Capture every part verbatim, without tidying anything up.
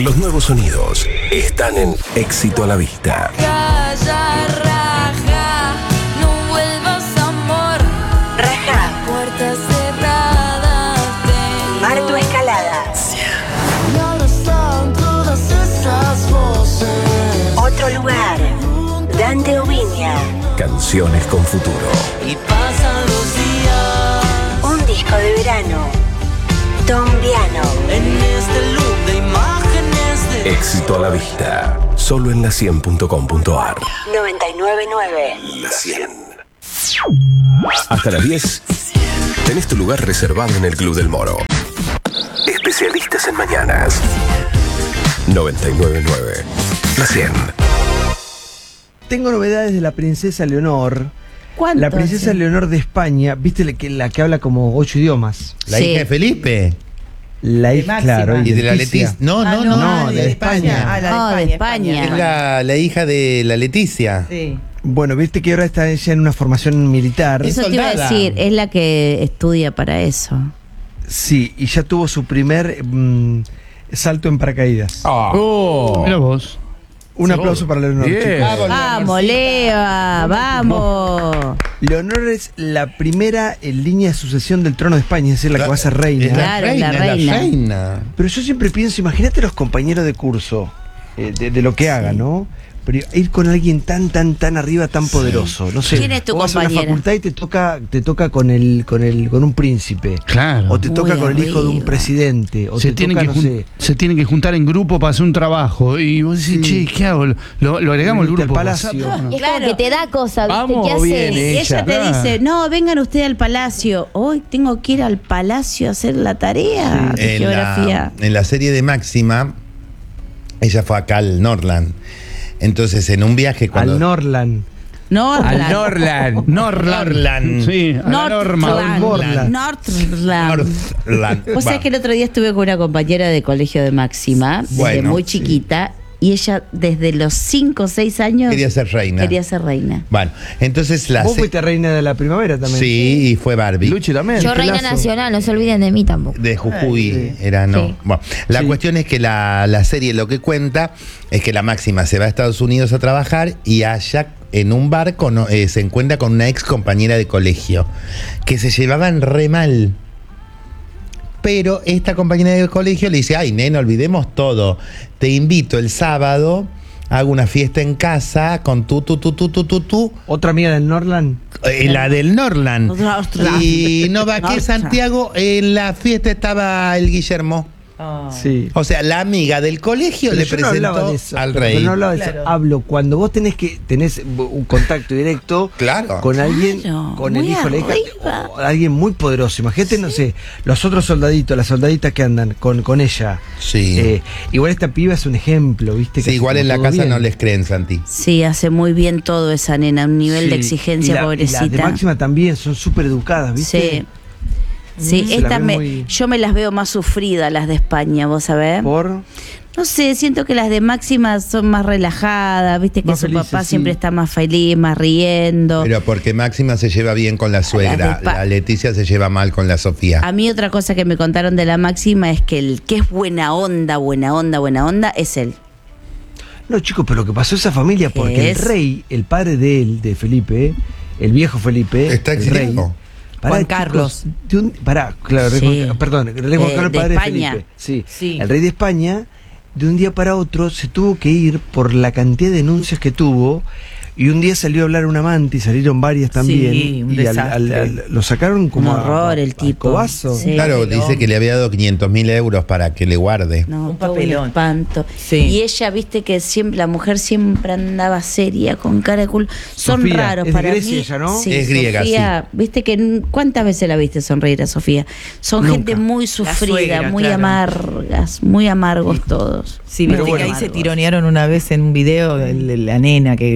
Los nuevos sonidos están en Éxito a la Vista. Calla, raja, no vuelvas amor. Raja. Puertas cerradas de Marto Escalada. ¿Dónde están todas esas voces? Otro lugar. Dante Oviña. Canciones con futuro. Y pasan los días Un disco de verano. Tombiano. en este loop de imágenes de Éxito a la Vista. Solo en la cien punto com punto ar. noventa y nueve punto nueve. La cien. Hasta las diez. Tenés tu lugar reservado en el Club del Moro. Especialistas en mañanas. noventa y nueve punto nueve. La cien. Tengo novedades de la princesa Leonor. ¿Cuánto? La princesa Sí. Leonor de España, ¿viste la que, la que habla como ocho idiomas? La Sí. hija de Felipe. La De hija, Máxima. claro. Y de la Leticia. No, Ah, no, no. no, ah, la de España. Ah, la No, de de España. España. Es la, la hija de la Leticia. Sí. Bueno, viste que ahora está ella en una formación militar. Es Eso te iba a soldada. decir, es la que estudia para eso. Sí, y ya tuvo su primer mm, salto en paracaídas. Oh, mira vos. Un Seguro. aplauso para Leonor, Bien. chicos. Bravo, Vamos, Leva, vamos. Leonor es la primera en línea de sucesión del trono de España, es decir, la que va a ser reina. Es la Claro, es reina, la es la reina. reina. Pero yo siempre pienso, imagínate los compañeros de curso, eh, de, de lo que haga, ¿no? Pero ir con alguien tan, tan, tan arriba, tan poderoso. No sé. ¿Quién es tu vos vas a una compañera? facultad y te toca, te toca con el, con el, con un príncipe. Claro. O te Muy toca con el hijo de un arriba. presidente. O se, te tienen toca, que no jun- sé. se tienen que juntar en grupo para hacer un trabajo. Y vos decís, Sí. che, ¿qué hago? ¿Lo, lo agregamos al Venite al grupo? palacio. WhatsApp? Y es Claro. como que te da cosa, ¿viste? Vamos, ¿Qué haces? bien Y ella. ella te Claro. dice, no, vengan ustedes al palacio. Hoy tengo que ir al palacio a hacer la tarea de En geografía. la, en la serie de Máxima, ella fue acá al Norland. Entonces, en un viaje cuando... Al Norland. Norland. Norland. Norland. Sí, a la norma. Northland. Northland. Northland. Northland. Vos sabés Va. que el otro día estuve con una compañera de colegio de Máxima, desde Bueno, muy sí. chiquita, y ella desde los cinco o seis años Quería ser reina. quería ser reina. Bueno, entonces la... Vos se- fuiste reina de la primavera también. Sí, y fue Barbie. Luchi también. Yo reina Pelazo. nacional, no se olviden de mí tampoco. De Jujuy, Sí. era no. Sí. Bueno, la Sí. cuestión es que la, la serie lo que cuenta es que la Máxima se va a Estados Unidos a trabajar y allá en un bar cono- eh, se encuentra con una ex compañera de colegio que se llevaban re mal. Pero esta compañera de colegio le dice, ay, nena, olvidemos todo. Te invito el sábado, hago una fiesta en casa con tú, tú, tú, tú, tú, tú, tú. Otra amiga del Norland. Eh, la del Norland. Northland. Y no va que Northland. Santiago, en la fiesta estaba el Guillermo. Oh. Sí. O sea, la amiga del colegio Pero le yo no hablaba presentó de eso, al pero rey. no hablaba de eso. Claro. Hablo cuando vos tenés que tenés un contacto directo Claro. con alguien, Claro, con el muy hijo, la hija, arriba. o alguien muy poderoso. Imagínate, no sé, los otros soldaditos, las soldaditas que andan con, con ella. Sí. Eh, igual esta piba es un ejemplo, ¿viste? Sí, Que hace igual como en la todo casa bien. no les creen, Santi. Sí, hace muy bien todo esa nena, un nivel de Sí, exigencia y la- y pobrecita. las de Máxima también son súper educadas, ¿viste? Sí. Sí, Se la esta ve me, muy- yo me las veo más sufridas, las de España, vos sabés. Por No sé, siento que las de Máxima son más relajadas, viste que Más su felices, papá sí. siempre está más feliz, más riendo. Pero porque Máxima se lleva bien con la suegra, de pa- la Leticia se lleva mal con la Sofía. A mí otra cosa que me contaron de la Máxima es que el que es buena onda, buena onda, buena onda, es él. No, chicos, pero lo que pasó a esa familia, ¿Qué porque es? el rey, el padre de él, de Felipe, el viejo Felipe, Está el exiliado. rey, pará, Juan chicos, Carlos. de un- pará, claro, rey Sí. Juan- perdón, el rey Juan De- Carlos, el de padre de España. Felipe. Sí. Sí. El rey de España, de un día para otro, se tuvo que ir por la cantidad de denuncias que tuvo. Y un día salió a hablar un amante y salieron varias también. Sí, un y al- al- desastre. al- lo sacaron como Un a- horror el a tipo. cobazo. Sí. Claro, papelón. dice que le había dado quinientos mil euros para que le guarde. No, Un todo papelón. espanto. Sí. Y ella, viste que siempre la mujer siempre andaba seria, con cara de culo. Son Sofía, raros es de para Grecia mí. ella, ¿no? Sí, Es griega, Sofía, viste que n- ¿cuántas veces la viste sonreír a Sofía? Son Nunca. gente muy sufrida, suegra, muy claro. amargas, muy amargos todos. Sí, Pero viste bueno. que ahí se tironearon una vez en un video el- el- la nena, que el,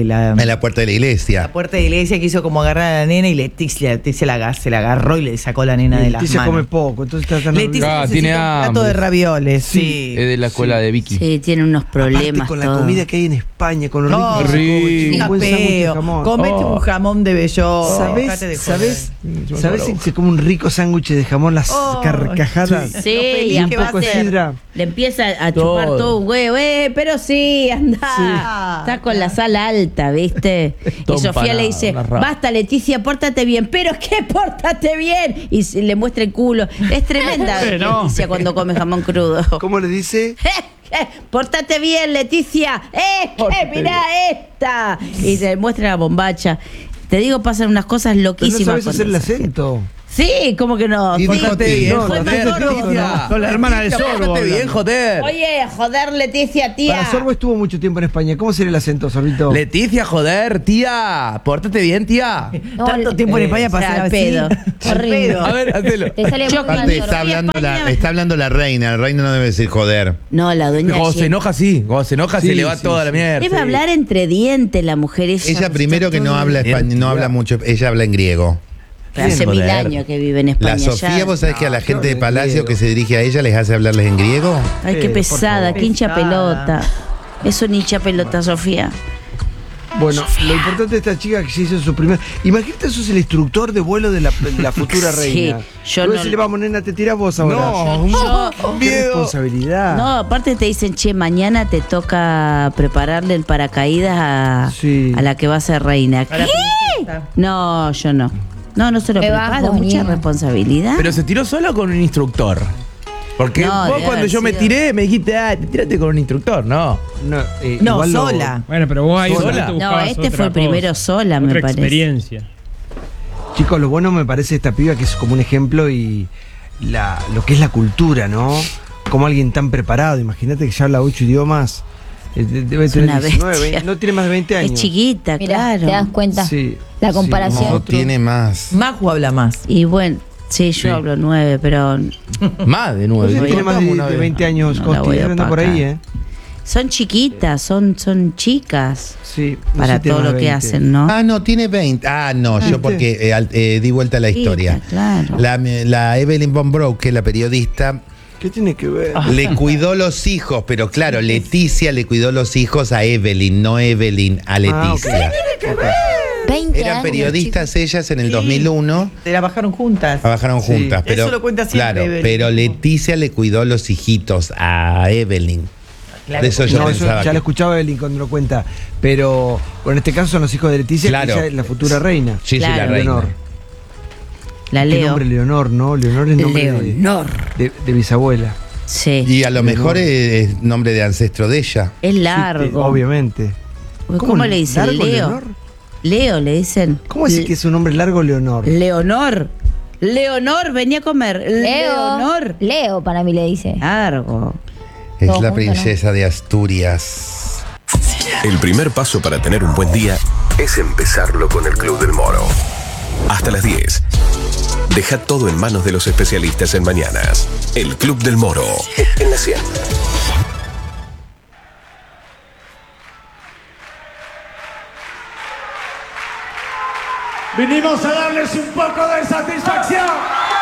la, En la puerta de la iglesia. la puerta de la iglesia, quiso como agarrar a la nena y Leticia, Leticia la, se la agarró y le sacó la nena de las Leticia manos. come poco, entonces está tan Leticia Ah, necesita tiene un plato hambre. de ravioles, sí. Es de la escuela de Vicky. Sí, tiene unos problemas. Aparte con la todo. comida que hay en España, con los No, ricos rico. un buen sándwich de Capeo, jamón. comete Oh. un jamón de bellota. ¿Sabes? Dejate de joder. ¿Sabes? ¿Sabes si se come un rico sándwich de jamón, las Oh, carcajadas? sí. Sí, Lo feliz y a que va a poco ser. sidra. le empieza a Todo. chupar todo un huevo, eh, pero sí, anda. Está con la sala alta, ¿viste? Y Todo Sofía le empanado, dice, una rama. basta Leticia, pórtate bien, pero ¿qué pórtate bien? Y se- le muestra el culo. Es tremenda Eh, no. Leticia cuando come jamón crudo. ¿Cómo le dice? Eh, eh, Pórtate bien, Leticia. ¡Eh, que Pórtate mirá esta! Y se muestra la bombacha. Te digo, pasan unas cosas Pero no loquísimas. sabes con hacer el esa gente. acento. Sí, ¿cómo que no? Y Sí. dijo, Pórtate bien, No, fue no, más no, sorbo. no, no. Con la hermana de Sorbo. Pórtate bien, hablando. joder. Oye, joder, Leticia, tía. Para Sorbo estuvo mucho tiempo en España. ¿Cómo sería el acento, Sorbito? Leticia, joder, tía. Pórtate bien, tía. Tanto tiempo en España para o sea, ser al así. pedo. Al Horrible. pedo. A ver, hacelo. Te sale Yo- muy mal, Aparte, está Sorbo. hablando, la, España. está hablando la reina. El reina no debe decir joder. No, la dueña Cuando allí se enoja, sí. Cuando se enoja, Sí, se le va sí, toda sí. la mierda. debe Sí. hablar entre dientes la mujer esa. Ella primero que no habla español, no habla mucho, ella habla en griego. Hace mil Joder. años que vive en España. La Sofía, ya. vos sabés que a la No, gente de qué Palacio griego. que se dirige a ella les hace hablarles en griego. Ay, qué Eh, por pesada, favor. qué hincha Pesada. pelota. Es un hincha pelota, Sofía. Bueno, lo importante de esta chica que se hizo su primer. Imagínate, sos el instructor de vuelo de la, de la futura Sí, reina. yo Vos no- decirle, vamos, nena, te tirás vos ahora. No, un Yo- Qué responsabilidad. No, aparte te dicen, che, mañana te toca prepararle el paracaídas a, Sí. a la que va a ser reina. A la ¿Qué? princesa. No, yo no. No, no se lo Qué preparo, bajo, mucha Nina. responsabilidad. Pero se tiró solo con un instructor. Porque No, vos debe cuando haber yo me sido- tiré me dijiste, ah, te tiraste con un instructor. No. No, eh, No, igual lo- sola. Bueno, pero vos ahí ¿Sola? solito No, buscabas este otra fue el primero cosa, sola, me otra parece. experiencia. Chicos, lo bueno me parece esta piba que es como un ejemplo y la, lo que es la cultura, ¿no? Como alguien tan preparado. Imagínate que ya habla ocho idiomas. eh, de- Debe Es tener una diecinueve, bestia. veinte, no tiene más de veinte años. Es chiquita, Mirá, claro. te das cuenta. Sí, La sí, comparación. No, tiene más. Maju habla más. Y bueno, sí, yo Sí. hablo nueve, pero Más de No nueve. sé si tiene más de, Una de vez. veinte años, No la Costi. voy a Debe andar por ahí, opacar. ¿eh? son chiquitas, son, son chicas Sí. no para sé si tiene todo más lo de que veinte. hacen, ¿no? Ah, no, tiene veinte. Ah, no, yo ¿viste? porque eh, al- eh, di vuelta a la historia. Chica, claro. La, la Evelyn Von Broek, que es la periodista, ¿Qué tiene que ver? le cuidó los hijos, pero claro, Leticia le cuidó los hijos a Evelyn, no Evelyn a Leticia. veinte Eran años, periodistas ellas en el Sí. dos mil uno, Se la bajaron juntas. trabajaron Sí. juntas, pero Eso lo cuenta siempre claro, Evelyn. pero Leticia le cuidó los hijitos a Evelyn. Claro, De eso yo No, eso pensaba. ya que- lo escuchaba Evelyn cuando lo cuenta. Pero bueno, en este caso son los hijos de Leticia, Claro. que ella es la futura reina. Sí, sí, la Claro. reina. Leonor. La ¿Qué leo. nombre Leonor, no? Leonor es nombre de- Leonor. De, de bisabuela. Sí. Y a lo Leonor. mejor es, es nombre de ancestro de ella. Es Sí, largo. obviamente. ¿Cómo, le dicen? largo, Leo. Leonor? Leo le dicen. ¿Cómo es que es un nombre largo, Leonor? Leonor. Leonor, venía a comer. Leo. Leonor. Leo para mí le dice. Largo. Es Todo la junto, ¿no? princesa de Asturias. El primer paso para tener un buen día es empezarlo con el Club del Moro. Hasta las diez. Deja todo en manos de los especialistas en mañanas. El Club del Moro. En la cien. Vinimos a darles un poco de satisfacción.